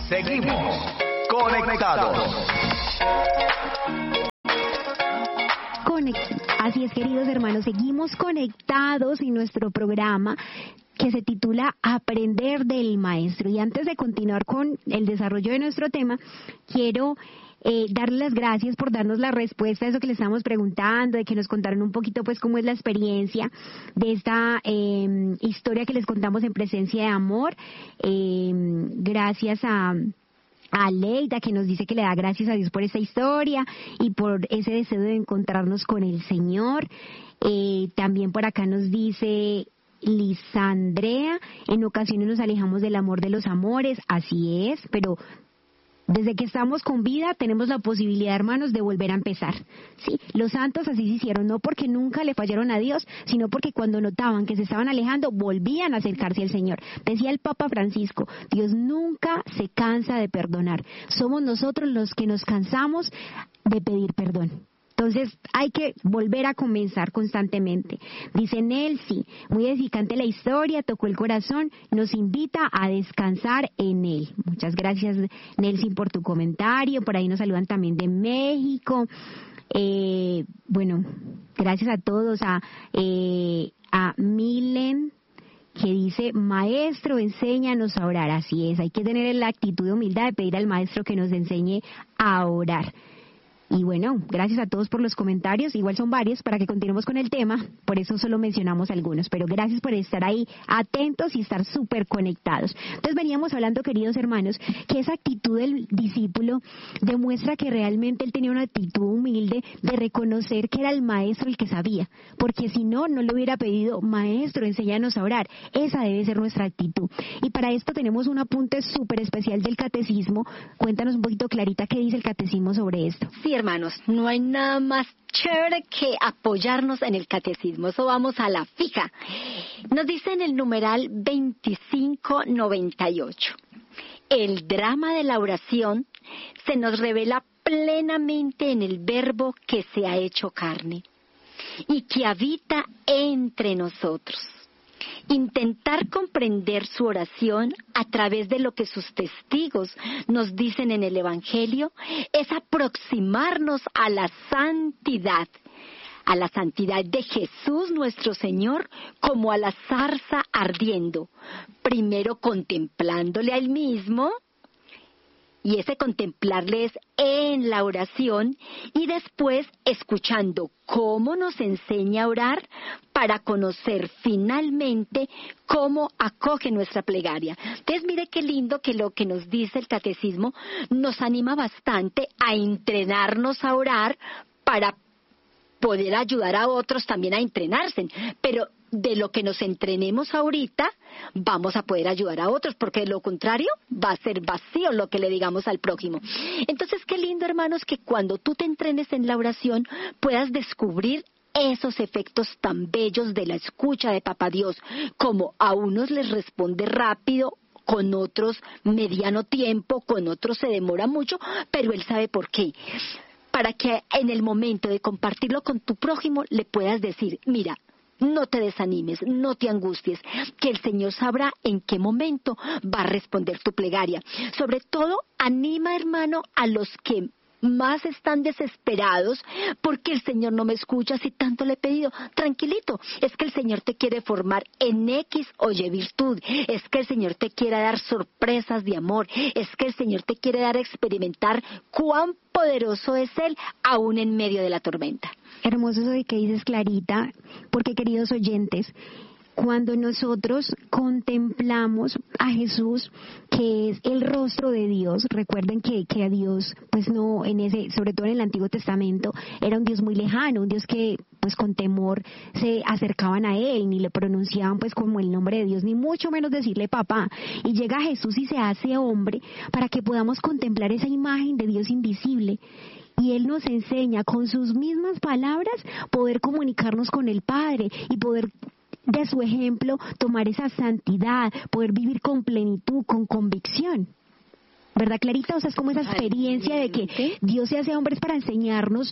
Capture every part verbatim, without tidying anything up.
Seguimos conectados. Así es, queridos hermanos, seguimos conectados en nuestro programa que se titula Aprender del Maestro. Y antes de continuar con el desarrollo de nuestro tema, quiero eh, darle las gracias por darnos la respuesta a eso que le estamos preguntando, de que nos contaron un poquito pues cómo es la experiencia de esta eh, historia que les contamos en Presencia de Amor. Eh, gracias a... a Leida, que nos dice que le da gracias a Dios por esta historia y por ese deseo de encontrarnos con el Señor. Eh, también por acá nos dice Lisandrea, en ocasiones nos alejamos del amor de los amores, así es, pero desde que estamos con vida tenemos la posibilidad, hermanos, de volver a empezar. Sí, los santos así se hicieron, no porque nunca le fallaron a Dios, sino porque cuando notaban que se estaban alejando, volvían a acercarse al Señor. Decía el Papa Francisco, Dios nunca se cansa de perdonar. Somos nosotros los que nos cansamos de pedir perdón. Entonces hay que volver a comenzar constantemente. Dice Nelsi, muy edificante la historia, tocó el corazón, nos invita a descansar en él. Muchas gracias, Nelsi, por tu comentario. Por ahí nos saludan también de México. Eh, bueno, gracias a todos, a, eh, a Milen, que dice, maestro, enséñanos a orar. Así es, hay que tener la actitud de humildad de pedir al maestro que nos enseñe a orar. Y bueno, gracias a todos por los comentarios, igual son varios para que continuemos con el tema, por eso solo mencionamos algunos, pero gracias por estar ahí atentos y estar súper conectados. Entonces veníamos hablando, queridos hermanos, que esa actitud del discípulo demuestra que realmente él tenía una actitud humilde de reconocer que era el maestro el que sabía, porque si no, no le hubiera pedido, maestro, enséñanos a orar. Esa debe ser nuestra actitud. Y para esto tenemos un apunte súper especial del catecismo. Cuéntanos un poquito, Clarita, qué dice el catecismo sobre esto. Sí, hermanos, no hay nada más chévere que apoyarnos en el catecismo. Eso vamos a la fija. Nos dice en el numeral veinticinco noventa y ocho. El drama de la oración se nos revela plenamente en el verbo que se ha hecho carne y que habita entre nosotros. Intentar comprender su oración a través de lo que sus testigos nos dicen en el Evangelio es aproximarnos a la santidad, a la santidad de Jesús nuestro Señor, como a la zarza ardiendo, primero contemplándole a Él mismo, y ese contemplarle es en la oración, y después escuchando cómo nos enseña a orar para conocer finalmente cómo acoge nuestra plegaria. Entonces mire qué lindo que lo que nos dice el catecismo nos anima bastante a entrenarnos a orar para poder ayudar a otros también a entrenarse, pero de lo que nos entrenemos ahorita, vamos a poder ayudar a otros, porque de lo contrario va a ser vacío lo que le digamos al prójimo. Entonces, qué lindo, hermanos, que cuando tú te entrenes en la oración, puedas descubrir esos efectos tan bellos de la escucha de Papá Dios, como a unos les responde rápido, con otros mediano tiempo, con otros se demora mucho, pero Él sabe por qué. Para que en el momento de compartirlo con tu prójimo le puedas decir, mira, no te desanimes, no te angusties, que el Señor sabrá en qué momento va a responder tu plegaria. Sobre todo, anima, hermano, a los que más están desesperados porque el Señor no me escucha si tanto le he pedido. Tranquilito, es que el Señor te quiere formar en X o Y virtud, es que el Señor te quiere dar sorpresas de amor, es que el Señor te quiere dar a experimentar cuán poderoso es Él aún en medio de la tormenta. Hermoso eso de que dices, Clarita, porque, queridos oyentes, cuando nosotros contemplamos a Jesús, que es el rostro de Dios, recuerden que, que a Dios, pues no, en ese, sobre todo en el Antiguo Testamento, era un Dios muy lejano, un Dios que pues con temor se acercaban a Él, ni le pronunciaban pues como el nombre de Dios, ni mucho menos decirle papá. Y llega Jesús y se hace hombre para que podamos contemplar esa imagen de Dios invisible. Y Él nos enseña con sus mismas palabras poder comunicarnos con el Padre y poder de su ejemplo tomar esa santidad, poder vivir con plenitud, con convicción. ¿Verdad, Clarita? O sea, es como esa experiencia de que Dios se hace hombre para enseñarnos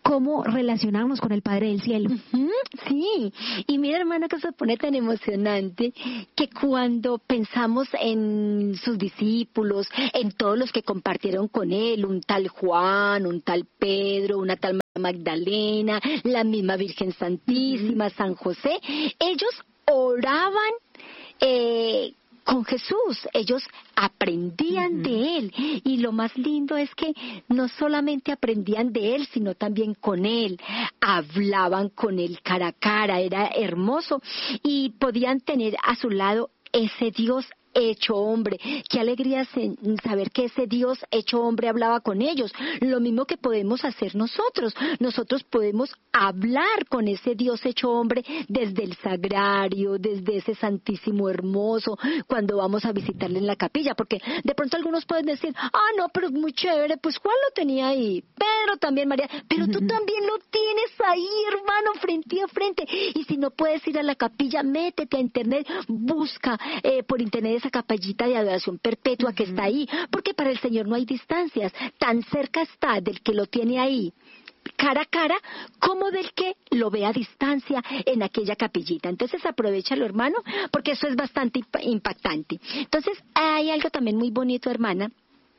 cómo relacionarnos con el Padre del Cielo. Uh-huh, sí, y mira, hermano, que se pone tan emocionante que cuando pensamos en sus discípulos, en todos los que compartieron con él, un tal Juan, un tal Pedro, una tal Magdalena, la misma Virgen Santísima, uh-huh. San José, ellos oraban eh, con Jesús, ellos aprendían uh-huh. de Él, y lo más lindo es que no solamente aprendían de Él, sino también con Él, hablaban con Él cara a cara, era hermoso, y podían tener a su lado ese Dios hecho hombre. Qué alegría saber que ese Dios hecho hombre hablaba con ellos. Lo mismo que podemos hacer nosotros. Nosotros podemos hablar con ese Dios hecho hombre desde el sagrario, desde ese santísimo hermoso, cuando vamos a visitarle en la capilla, porque de pronto algunos pueden decir, ah, no, pero es muy chévere, pues Juan lo tenía ahí, Pedro también, María, pero tú también lo tienes ahí, hermano, frente a frente. Y si no puedes ir a la capilla, métete a internet, busca eh, por internet esa capillita de adoración perpetua uh-huh. que está ahí, porque para el Señor no hay distancias, tan cerca está del que lo tiene ahí cara a cara como del que lo ve a distancia en aquella capillita. Entonces aprovechalo, hermano, porque eso es bastante impactante. Entonces hay algo también muy bonito, hermana,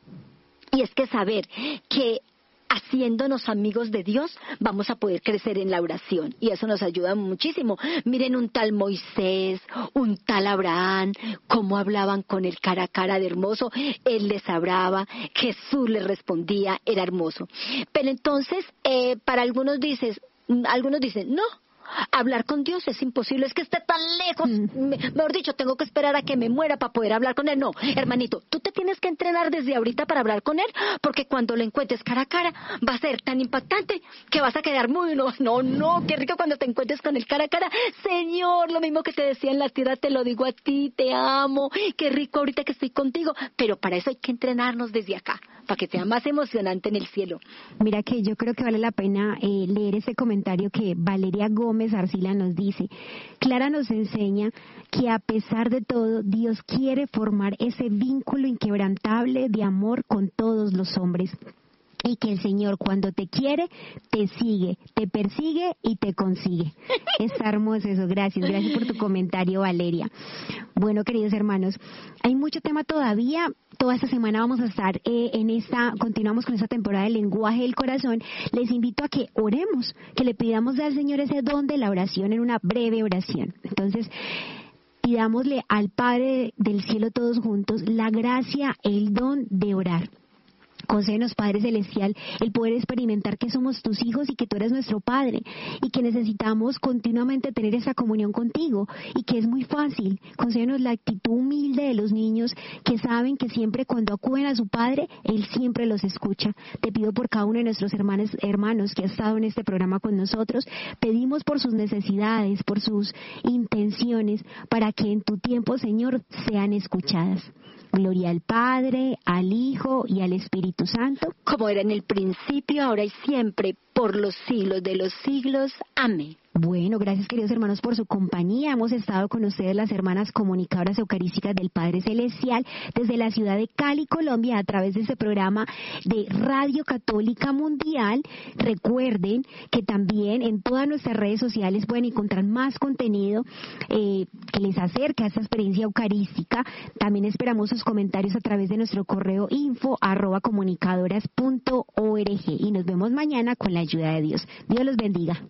y es que saber que haciéndonos amigos de Dios, vamos a poder crecer en la oración, y eso nos ayuda muchísimo. Miren, un tal Moisés, un tal Abraham, cómo hablaban con él cara a cara de hermoso, él les hablaba, Jesús les respondía, era hermoso. Pero entonces, eh, para algunos dices, algunos dicen, no, hablar con Dios es imposible, es que esté tan lejos, mm. me, mejor dicho, tengo que esperar a que me muera para poder hablar con Él. No, hermanito, tú te tienes que entrenar desde ahorita para hablar con Él, porque cuando lo encuentres cara a cara, va a ser tan impactante que vas a quedar muy, no, no, no, qué rico cuando te encuentres con Él cara a cara. Señor, lo mismo que te decía en la tierra, te lo digo a ti, te amo, qué rico ahorita que estoy contigo, pero para eso hay que entrenarnos desde acá, para que sea más emocionante en el cielo. Mira que yo creo que vale la pena eh, leer ese comentario que Valeria Gómez Arcila nos dice. Clara nos enseña que a pesar de todo, Dios quiere formar ese vínculo inquebrantable de amor con todos los hombres. Y que el Señor, cuando te quiere, te sigue, te persigue y te consigue. Está hermoso eso. Gracias, gracias por tu comentario, Valeria. Bueno, queridos hermanos, hay mucho tema todavía. Toda esta semana vamos a estar eh, en esta, continuamos con esta temporada del lenguaje del corazón. Les invito a que oremos, que le pidamos al Señor ese don de la oración en una breve oración. Entonces, pidámosle al Padre del cielo todos juntos la gracia, el don de orar. Concédenos, Padre Celestial, el poder experimentar que somos tus hijos y que tú eres nuestro Padre, y que necesitamos continuamente tener esa comunión contigo, y que es muy fácil. Concédenos la actitud humilde de los niños que saben que siempre cuando acuden a su Padre, Él siempre los escucha. Te pido por cada uno de nuestros hermanos, hermanos que ha estado en este programa con nosotros, pedimos por sus necesidades, por sus intenciones, para que en tu tiempo, Señor, sean escuchadas. Gloria al Padre, al Hijo y al Espíritu Santo, como era en el principio, ahora y siempre, por los siglos de los siglos. Amén. Bueno, gracias, queridos hermanos, por su compañía. Hemos estado con ustedes, las hermanas comunicadoras eucarísticas del Padre Celestial, desde la ciudad de Cali, Colombia, a través de este programa de Radio Católica Mundial. Recuerden que también en todas nuestras redes sociales pueden encontrar más contenido eh, que les acerca a esta experiencia eucarística. También esperamos sus comentarios a través de nuestro correo info arroba comunicadoras punto org, y nos vemos mañana con la ayuda de Dios. Dios los bendiga.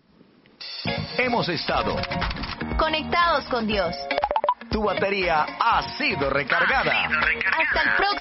Hemos estado conectados con Dios. Tu batería ha sido recargada. Hasta el próximo.